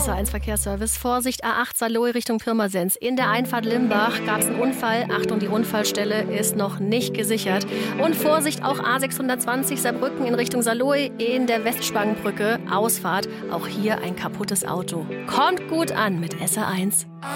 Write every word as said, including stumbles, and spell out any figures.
S R eins Verkehrsservice. Vorsicht, A acht Saarlouis Richtung Pirmasens. In der Einfahrt Limbach gab es einen Unfall. Achtung, die Unfallstelle ist noch nicht gesichert. Und Vorsicht, auch A sechshundertzwanzig Saarbrücken in Richtung Saarlouis in der Westspangenbrücke. Ausfahrt, auch hier ein kaputtes Auto. Kommt gut an mit S R eins.